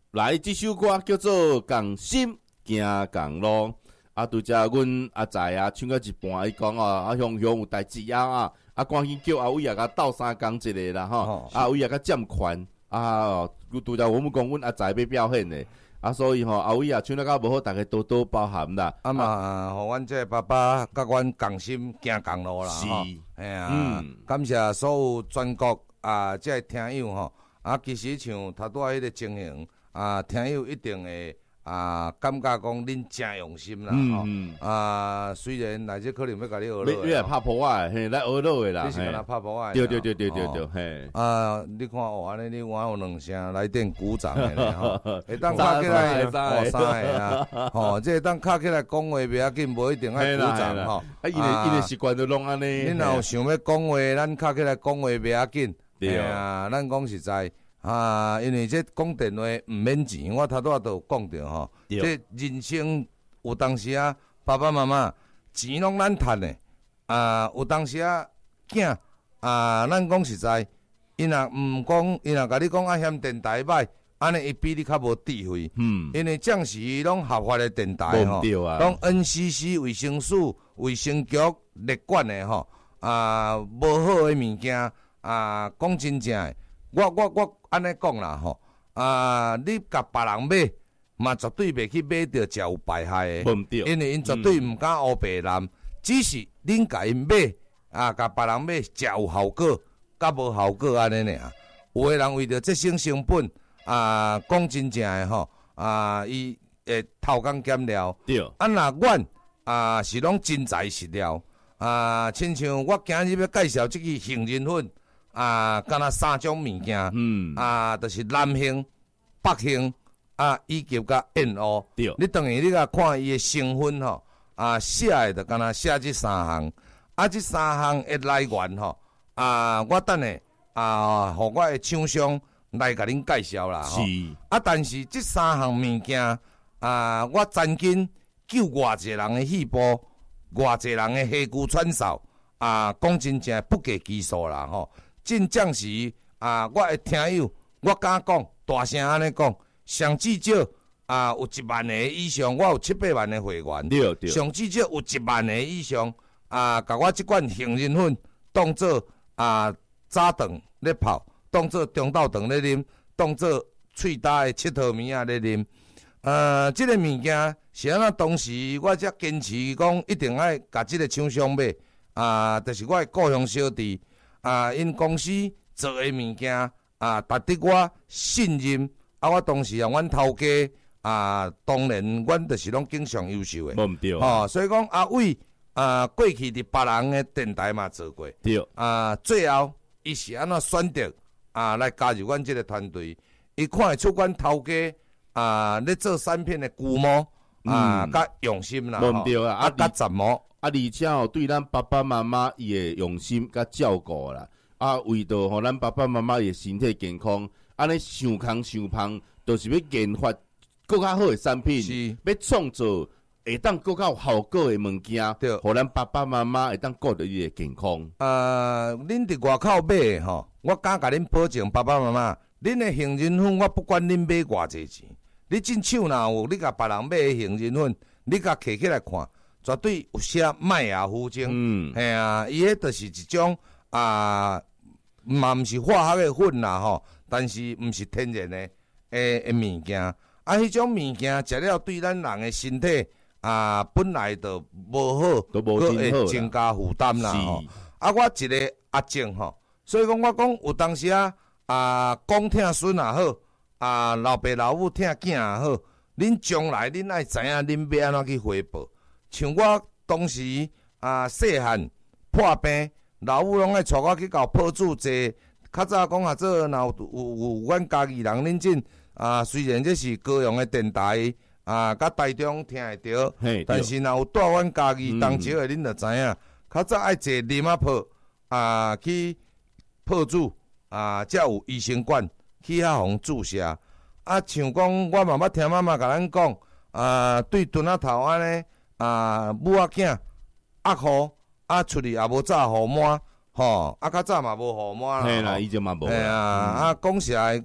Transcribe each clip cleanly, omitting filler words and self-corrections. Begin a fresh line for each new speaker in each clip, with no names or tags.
来，这首歌叫做《共心行共路》。拄则阮阿仔唱到一半，伊讲雄有代志啊，赶紧叫阿伟甲斗相共一个啦吼，阿伟甲占权拄则我们讲阮阿仔要表现的。所以阿伟唱得较无好，大家多多包涵啦。
嘛，互阮这爸爸甲阮共心行共路啦。是，感谢所有全国这听友吼。其实像头拄迄个情形听友一定会感觉讲恁真用心啦。虽然内这可能要甲你学落，
你来拍破啊，嘿，来学落的啦。
你是甲他拍破啊？
对，嘿。
你看安尼你我有2声来电鼓掌的咧吼，会当卡起来3个这当卡起来讲话袂要紧，无一定爱鼓掌吼。
伊个习惯都拢安尼。
恁若有想要讲话，咱卡起来讲话袂要紧。对咱讲实在因为这讲电话毋免钱，我头拄仔都有讲着吼。这人生有当时爸爸妈妈钱拢咱趁的有当时囝咱讲实在，伊若毋讲，伊若甲你讲嫌电台歹，安尼伊比你较无智慧。因为暂时拢合法的电台吼，拢 NCC 卫生署、卫生局列管的吼无好的物件。讲真正诶，我安尼讲啦吼，你甲别人买，嘛绝对袂去买着食有败害诶，因为因绝对毋敢乌白蓝，只是恁甲因买甲别人买食有效果，甲无效果安尼尔。有诶人为着节省成本，讲真正诶吼，伊会偷工减料。对，若阮是拢真材实料，亲像我今日要介绍即个杏仁粉。敢若3种物件，就是南杏、北杏以及甲燕乌。你等于你甲看伊的成分吼，写的就敢若写这3项，这3项的来源吼，我等下互我的厂商来甲恁介绍啦吼。但是这3项物件，我曾经救偌济人的细胞，偌济人的下躯喘哨，讲真正不计其数啦吼。真正是我的听友，我敢讲大声安尼讲，上至少有1万个以上，我有7-8万的会员，上至少有1万个以上甲我即款杏仁粉当做早顿咧泡，当做中昼顿咧啉，当做喙焦的七桃米咧啉。即个物件是安怎？当时我才坚持讲一定爱甲即个厂商买就是我的故乡小弟。因公司做诶物件值得我信任。我当时阮头家当然阮就是拢经常优秀诶。无毋对。所以讲阿伟过去伫别人诶电台嘛做过。对。最后伊是安怎选择来加入阮即个团队？伊看会出阮头家咧做产品诶规模甲用心啦。无毋对啊。甲杂毛。
而且对咱爸爸妈妈伊会用心甲照顾啦，为着互咱爸爸妈妈伊身体健康，安尼想空想胖，就是要研发更较好的产品，要创造会当更较有效果的物件，互咱爸爸妈妈会当顾着伊的健康。
恁伫外口买吼，我敢甲恁保证，爸爸妈妈，恁的杏仁粉我不管恁买偌济钱，你进手若有你甲别人买的杏仁粉，你甲摕起来看。绝对有写麦芽糊精，嘿伊迄就是一种嘛毋是化学的粉啦吼，但是毋是天然的物件，迄种物件食了对咱人的身体本来就无好，都会增加负担啦吼。我一个阿正吼，所以讲我讲有当时讲听孙也好，老爸老母听囝也好，恁将来恁爱知影恁要安怎去回报。像我当时细汉破病，老母拢爱带我去搞破厝坐。较早讲做若有阮家己人恁阵虽然这是高雄的电台甲台中听会着，但是若有带阮家己同齐的，恁就知影。较早爱坐林坡去破厝才有医生馆去遐互注射。像讲我嘛捌听妈妈甲咱讲对墩仔头安尼。母仔囝压户出去也无早互满，吼较早嘛无互满啦。
嘿啦，以前嘛无。
讲实在讲，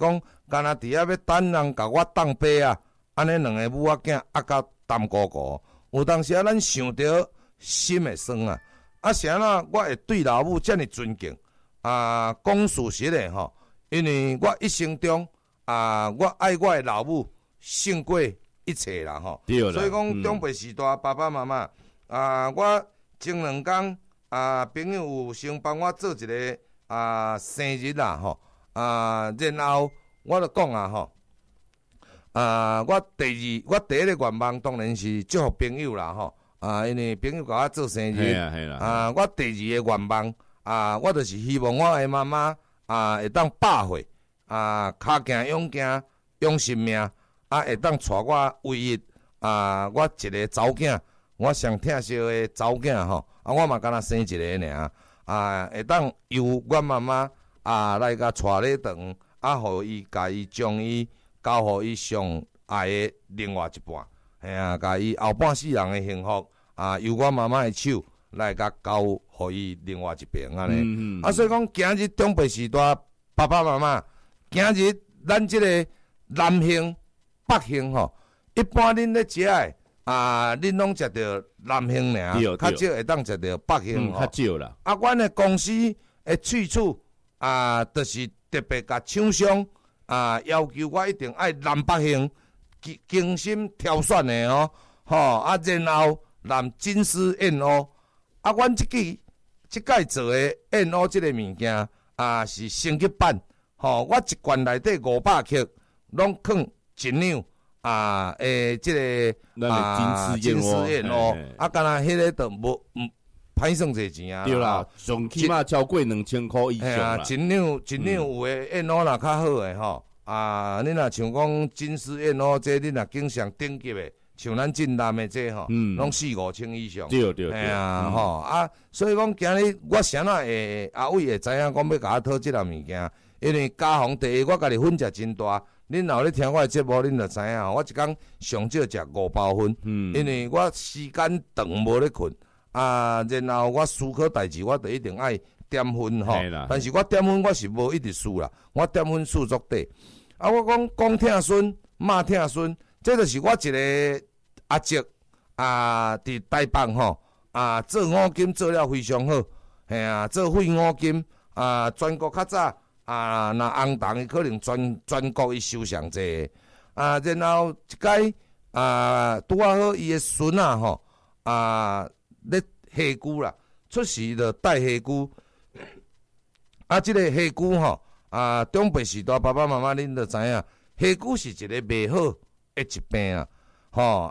干那伫遐要等人甲我当爸啊，安尼两个母仔囝压甲淡糊糊。有当时啊，咱想着心会酸啊。啊，啥啦？我会对老母遮尔尊敬啊？讲事实的吼，因为我一生中啊，我爱我的老母胜过一切啦吼。所以讲长辈时代，爸爸妈妈啊，我前2天啊，朋友有先帮我做一个生日啦吼啊，然后我就讲啊吼我第一个愿望当然是祝福朋友啦吼因为朋友甲我做生日我第二个愿望我就是希望我的妈妈会当100岁骹行勇行用性命会当带我唯一我一个查某囝，我上疼惜的查某囝吼我嘛敢若生一个尔会当由阮妈妈来甲带礼堂互伊甲伊将伊交互伊上爱的另外一半，甲伊后半世人的幸福由我妈妈的手来甲交互伊另外一边安尼。所以讲今日长辈时代，爸爸妈妈，今日咱即个南性、北性吼，一般恁咧食的恁拢食着南性尔，较少会当食着北性吼。
较少啦。
阮的公司的喙齿就是特别甲厂商要求我一定爱南北性精心挑选的哦，然后南金丝燕鸥阮即届做的燕鸥即个物件是升级版，我一罐内底500克，拢放1两即个金丝燕鸥敢若迄个都无歹算侪钱
对啦，上起码超过2000块以上啦。
1两有诶燕鸥若较好诶吼你若像讲金丝燕鸥这你若经常顶级诶，像咱晋南诶这吼，拢4-5千以上。
对
所以讲今日我啥会阿伟会知影讲要甲我讨即项物件，因为家访第一我家己分食真大。恁若有咧听我诶节目，恁就知影我一工上少食5包粉，因为我时间长无咧困然后我思考代志，我就一定爱点分吼。但是我点分我是无一直输啦，我点分输足底。我讲疼孙，骂疼孙，这就是我一个阿叔伫台北吼做五金做了非常好，做废五金全国较早若红铜伊可能全国伊收上济然后一届拄好伊的孙吼咧下姑啦，出世就带下姑即个下姑吼长辈时代爸爸妈妈恁就知影，下姑是一个袂好的疾病然后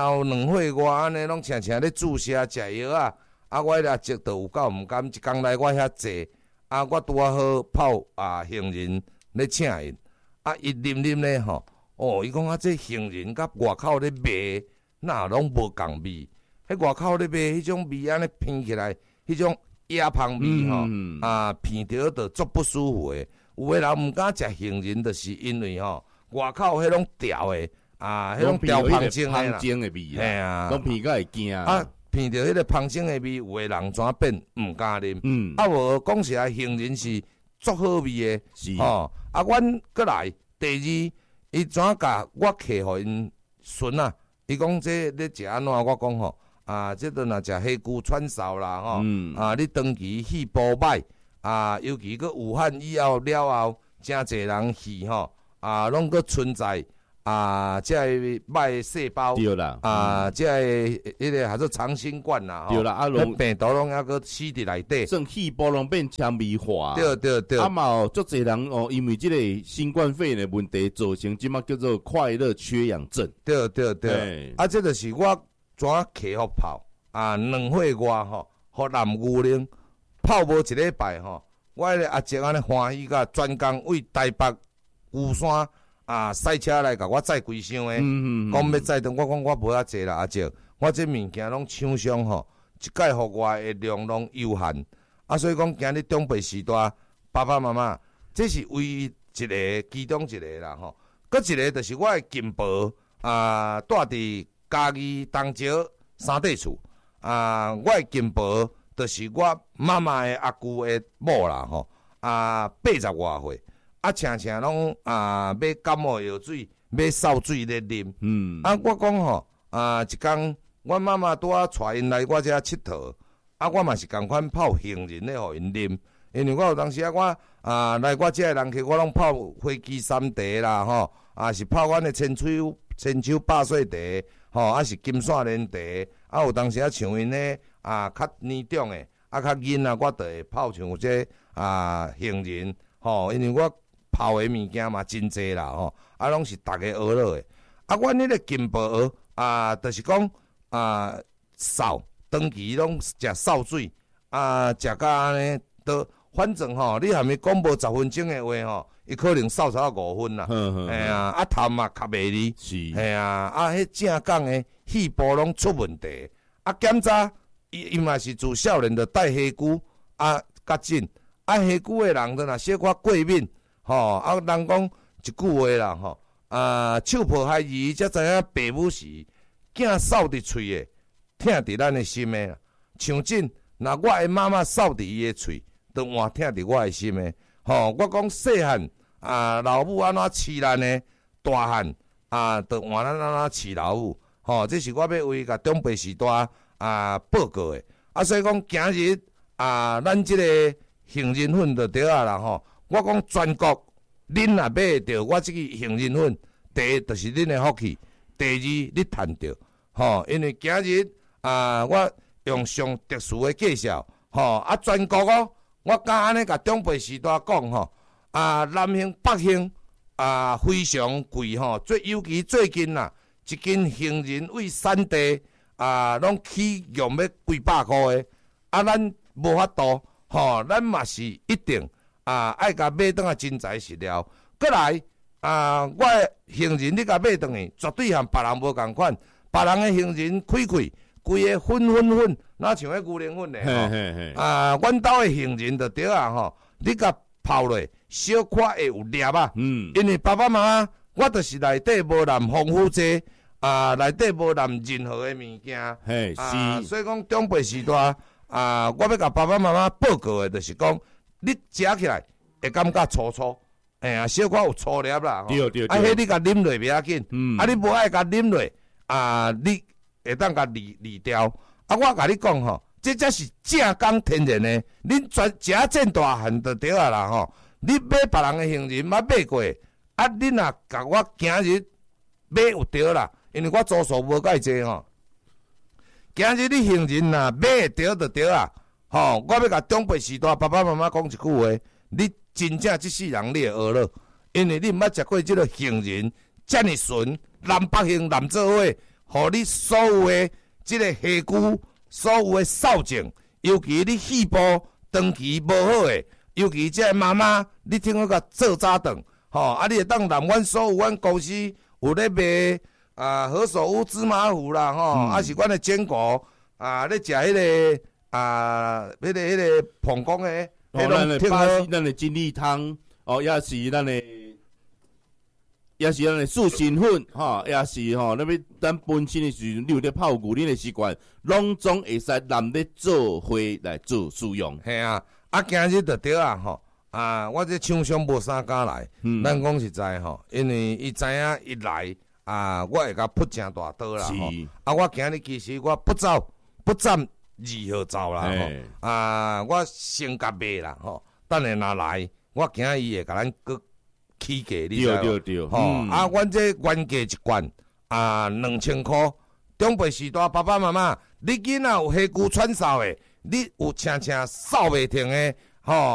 2岁外安尼拢常常咧注射食药我迄个叔就有够毋甘，一工来我遐坐我拄好泡杏仁咧请因伊啉咧吼伊讲这杏仁甲外口咧卖哪拢无共味。迄外口咧卖迄种味安尼闻起来，迄种野芳味吼闻着就足不舒服诶。有诶人毋敢食杏仁，就是因为外口迄种调诶迄种调芳精诶啦，
拢闻甲会惊
闻着迄个芳精诶味，有诶人怎变毋敢啉？无讲实在，杏仁是足好味诶。阮过来第二，伊怎甲我客互因孙伊讲这咧食安怎？我讲这阵若食虾骨串烧啦你长期气补歹尤其个武汉以后了后，真侪人气拢搁存在这个歹细胞
对啦
这个迄个还是长新冠啦
对啦
病毒拢还搁死伫内底，
算细胞拢变纤维化。
对
嘛有足侪人因为即个新冠肺炎的问题，造成即马叫做快乐缺氧症。
对这就是我怎克服泡2岁外互南牛奶泡无1礼拜我迄个阿叔安尼欢喜甲专工为台北玉山赛车来甲我载规箱诶，讲要载顿，我讲我无遐济啦，阿叔，我这物件拢厂商一届互我诶量拢有限所以讲今日长辈时代，爸爸妈妈，这是唯一一个其中一个啦搁一个就是我诶金婆住伫嘉义东石三地厝我诶金婆就是我妈妈诶阿舅诶某啦80外岁常拢买感冒药水，买扫水咧啉。我讲吼一工阮妈妈拄带因来我遮佚佗，我嘛是共款泡杏仁咧，互因啉。因为我有当时我来我遮的人客，我拢泡花枝三茶啦，吼，是泡阮的千秋百岁茶，是金线莲茶，有当时像因咧较年长的，较囡仔，我就会泡像这杏仁，因为我泡的物件嘛真济啦，拢是逐个学落的。阮迄个金箔就是讲扫长期拢食扫水，食到安尼都。反正你还没讲无10分钟的话伊可能扫到5分啦。头嘛较袂利。是。迄正港的细胞拢出问题。检查伊嘛是自少年就戴黑菇较紧。黑菇的人就若小可过敏。人讲一句话啦手抱孩儿才知影爸母时，囝扫伫喙的，疼伫咱的心的啦。像真，若我的妈妈扫伫伊的喙。都换疼伫我的心的，我讲细汉老母安怎饲咱的，大汉都换咱安怎饲老母，这是我要为甲长辈时代报告的。所以讲今日咱即个杏仁粉就对啦我讲全国恁若买着我即个杏仁粉，第一就是恁的福气，第二你赚着，因为今日我用上特殊的介绍，全国我敢安尼甲长辈时代讲南杏北杏非常贵尤其最近一斤杏仁为产地拢起用要几百块的，咱无法度咱嘛是一定爱甲买倒来真材实料。过来我的杏仁你甲买倒去，绝对和别人无共款，别人的杏仁开，规个粉，哪像迄牛奶粉咧阮兜的杏仁就对你甲泡落，小可会有粒因为爸爸妈妈，我就是内底无含防腐剂，内底无含任何的物件，所以讲长辈时代我要甲爸爸妈妈报告的，就是讲你食起来会感觉粗，小可有粗粒啦，
对，
迄你甲啉落袂要紧，你无爱甲啉落，你会当甲离掉，我甲你讲这才是正港天然的，恁全食正大汉就对啦你买别人的杏仁捌买过，恁若甲我今日买有对啦，因为我做数无介济今日你杏仁若买会对就对啦，我要甲长辈时代爸爸妈妈讲一句话，你真正这世人你会学了，因为你毋捌食过这个杏仁遮尔纯，南北杏南做伙。互你所有的即个下菇，所有的扫症，尤其你细胞长期无好的，尤其即个妈妈，你听我甲做早顿，你会当揽阮所有阮公司有咧卖何首乌芝麻糊啦，是阮的坚果咧食迄个迄个膀胱的，
咱的咱的金利汤，也是咱的。也是咱的素心粉，也是那边咱本身的时阵，你有咧泡牛奶的习惯，拢总会使揽咧做伙来做使用。
系今日就对我这厂商无啥敢来，咱讲实在因为伊知影一来我会甲扑正大刀啦我今日其实我不占2号走啦我先甲卖啦等下若来，我惊伊会甲咱搁。起价你知
对，
阮这原价一罐2000块，长辈时代爸爸妈妈，你囡仔有下骨喘嗽的，你有请扫袂停的